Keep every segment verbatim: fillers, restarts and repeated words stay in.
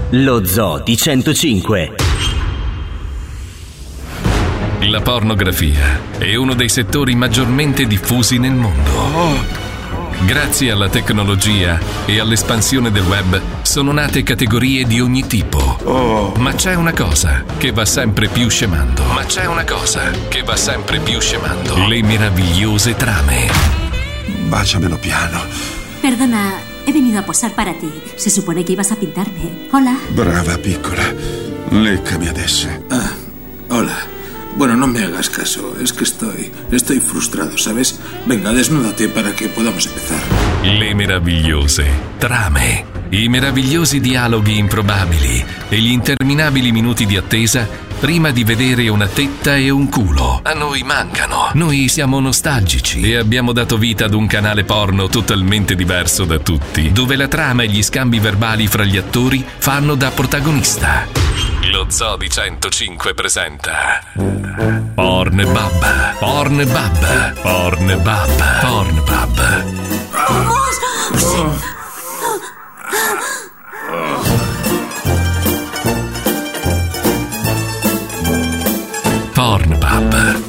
Lo Zoo di centocinque. La pornografia è uno dei settori maggiormente diffusi nel mondo. Grazie alla tecnologia e all'espansione del web sono nate categorie di ogni tipo. Ma c'è una cosa che va sempre più scemando. Ma c'è una cosa che va sempre più scemando. Le meravigliose trame. Baciamelo piano. Perdona, he venido a posar para ti. Se supone que ibas a pintarme. Hola. Brava piccola. Leccami adesso. Ah, hola. Bueno, no me hagas caso, es que estoy, estoy frustrado, ¿sabes? Venga, desnúdate para que podamos empezar. Le meravigliose trame, i meravigliosi dialoghi improbabili e gli interminabili minuti di attesa prima di vedere una tetta e un culo. A noi mancano. Noi siamo nostalgici e abbiamo dato vita ad un canale porno totalmente diverso da tutti, dove la trama e gli scambi verbali fra gli attori fanno da protagonista. Lo Zoo di centocinque presenta Pornbub, Pornbub, Pornbub, Pornbub. Pornbub.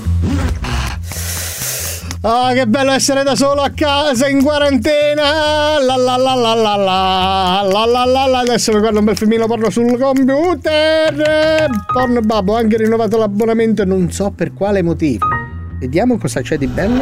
Oh, che bello essere da solo a casa in quarantena. La la la la la la la la la la. Adesso mi guardo un bel filmino porno sul computer. Pornbub, ho anche rinnovato l'abbonamento e non so per quale motivo. Vediamo cosa c'è di bello.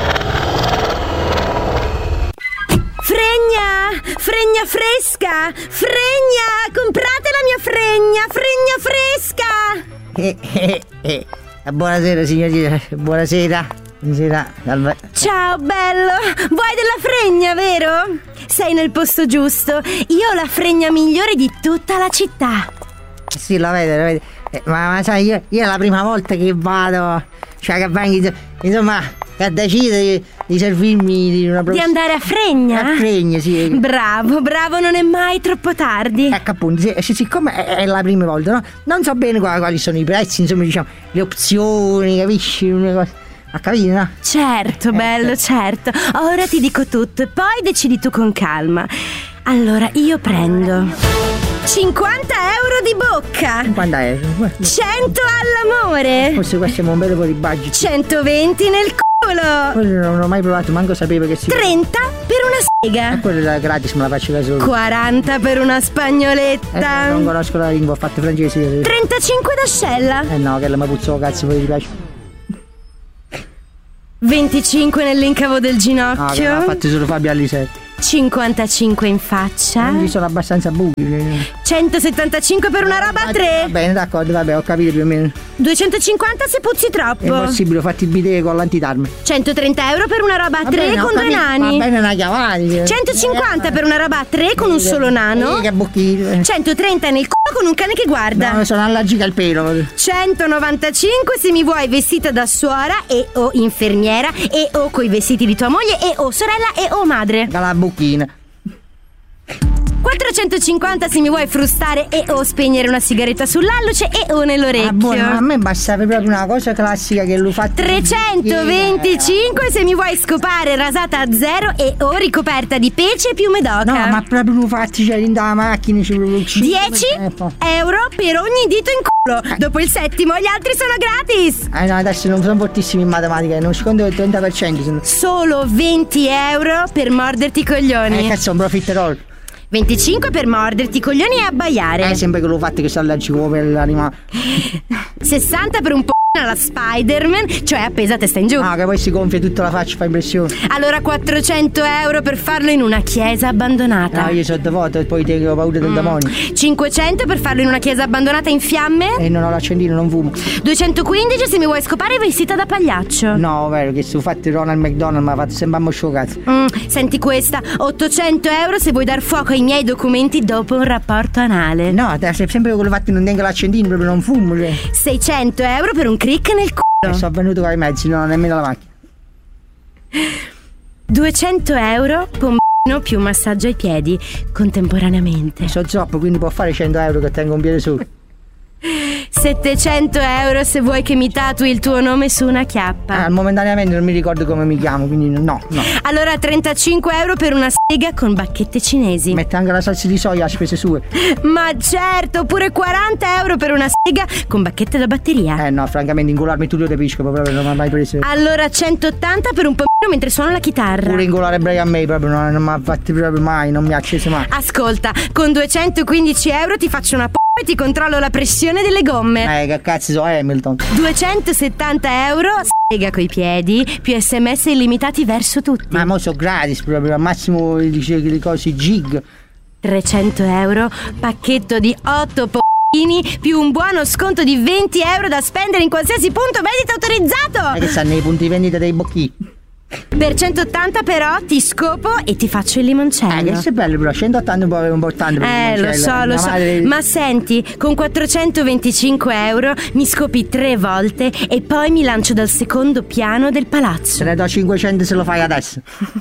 Fregna! Fregna fresca! Fregna! Comprate la mia fregna! Fregna fresca! Eh, eh, eh. Buonasera signorina, buonasera. Buonasera. Ciao bello, vuoi della fregna, vero? Sei nel posto giusto, io ho la fregna migliore di tutta la città. Sì, la vedo, la vedo. Eh, ma, ma sai, io, io è la prima volta che vado, cioè che vengo, insomma, che decido di, di servirmi di una Di andare a fregna? A fregna, sì. Bravo, bravo, non è mai troppo tardi. Ecco appunto, sì, siccome è, è la prima volta, no? Non so bene quali, quali sono i prezzi, insomma, diciamo, le opzioni, capisci? Una cosa. Ha capito, no? Certo, bello, certo. Ora ti dico tutto e poi decidi tu con calma. Allora, io prendo cinquanta euro di bocca. cinquanta euro? cento all'amore. Forse questo è un bel po' di budget. centoventi nel culo. Quello non l'ho mai provato, manco sapevo che si... trenta per una sega. E quello era gratis, me la faccio da solo. quaranta per una spagnoletta. Eh, non conosco la lingua, ho fatto francese. trentacinque d'ascella. Eh no, che la mi puzzo cazzo, poi ti piace. venticinque nell'incavo del ginocchio. No, che l'ha fatto solo Fabio Alisei. cinquantacinque in faccia. Non ci sono abbastanza buchi. centosettantacinque per una roba a tre. Va bene, d'accordo, vabbè, ho capito più o meno. duecentocinquanta se puzzi troppo. È impossibile, ho fatto il bidet con l'antitarme. centotrenta euro per una roba a Va tre bene, con ho due capito, nani. Va bene, una chiavata. centocinquanta per una roba a tre con un solo nano. Eh, che bocchino. centotrenta nel culo con un cane che guarda. No, sono allergica al pelo. centonovantacinque se mi vuoi vestita da suora e o infermiera e o coi vestiti di tua moglie e o sorella e o madre. Con la bocchina. quattrocentocinquanta se mi vuoi frustare e o spegnere una sigaretta sull'alluce e o nell'orecchio. Ah, buono, ma a me bastava proprio una cosa classica che l'ho fatta. trecentoventicinque se mi vuoi scopare rasata a zero e o ricoperta di pece e piume d'oca. No, ma proprio l'ho fatto, cioè, in da macchina ci dieci euro per ogni dito in culo. Dopo il settimo gli altri sono gratis. Eh no, adesso non sono fortissimi in matematica, non sconto il trenta per cento. Sono... Solo venti euro per morderti i coglioni. Eh, cazzo, un profiterol. venticinque per morderti i coglioni e abbaiare. Eh, sempre che l'ho fatto che sono allergico per l'animale. sessanta per un po' alla Spider-Man, cioè appesa a testa in giù. Ah, che poi si gonfia tutta la faccia, fa impressione. Allora quattrocento euro per farlo in una chiesa abbandonata. No, io sono devoto e poi te ho paura del mm. demonio. cinquecento per farlo in una chiesa abbandonata in fiamme. E non ho l'accendino, non fumo. duecentoquindici se mi vuoi scopare vestita da pagliaccio. No, vero, che se ho fatto Ronald McDonald mi ha fatto sempre a cazzo. Mm, senti questa, ottocento euro se vuoi dar fuoco ai miei documenti dopo un rapporto anale. No, sempre quello fatto non tengo l'accendino, proprio non fumo. Cioè. seicento euro per un crick nel culo. E sono venuto con i mezzi, non ho nemmeno la macchina. duecento euro pompino più massaggio ai piedi contemporaneamente. So zoppo, quindi può fare cento euro che tengo un piede solo. settecento euro se vuoi che mi tatui il tuo nome su una chiappa. Ah, momentaneamente non mi ricordo come mi chiamo, quindi no, no. Allora trentacinque euro per una sega con bacchette cinesi. Mette anche la salsa di soia a spese sue. Ma certo, pure quaranta euro per una sega con bacchette da batteria. Eh no, francamente ingolarmi Tullio De Piscopo proprio non mi ha mai preso. Allora centottanta per un po' mentre suono la chitarra. Pure ingolare Brian May proprio non, non mi ha fatti proprio mai, non mi ha acceso mai. Ascolta, con duecentoquindici euro ti faccio una p***a e ti controllo la pressione delle gomme. Eh, che cazzo so Hamilton. duecentosettanta euro, sega coi piedi, più sms illimitati verso tutti. Ma mo so gratis proprio, al massimo dice che le cose gig. trecento euro, pacchetto di otto p***ini più un buono sconto di venti euro da spendere in qualsiasi punto vendita autorizzato. Ma che stanno nei punti vendita dei bocchi? Per centottanta però ti scopo e ti faccio il limoncello. Eh, che sei bello però, centottanta è un po' importante per Eh, il lo so, lo so. madre... Ma senti, con quattrocentoventicinque euro mi scopi tre volte e poi mi lancio dal secondo piano del palazzo. Te ne do cinquecento se lo fai adesso.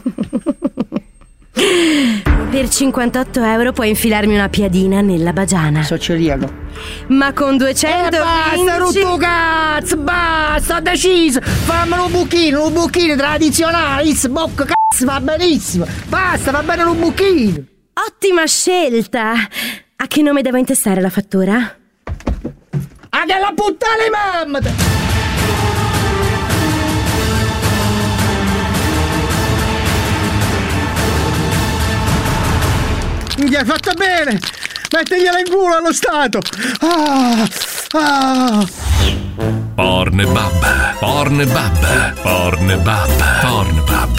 Per cinquantotto euro puoi infilarmi una piadina nella bagiana. So celiaco. Ma con duecentoquindici... Eh, basta, rotto cazzo, basta, ho deciso. Fammelo un buchino, un buchino tradizionale, bocca cazzo, va benissimo. Basta, va bene un buchino. Ottima scelta. A che nome devo intestare la fattura? A che la puttana mamma! Mi hai fatto bene! Mettegliela in culo allo Stato! Ah, ah. Pornbub, Pornbub, Pornbub, Pornbub.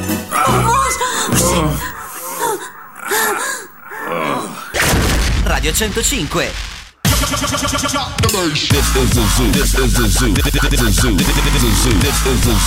Radio centocinque. This is the zoo. This is the zoo. This is the zoo. This is the zoo.